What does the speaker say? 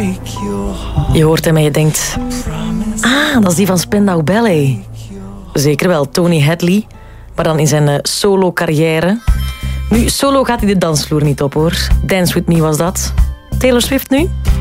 Je hoort hem en je denkt... Ah, dat is die van Spandau Ballet. Zeker wel, Tony Hadley. Maar dan in zijn solo-carrière. Nu, solo gaat hij de dansvloer niet op, hoor. Dance With Me was dat. Taylor Swift nu?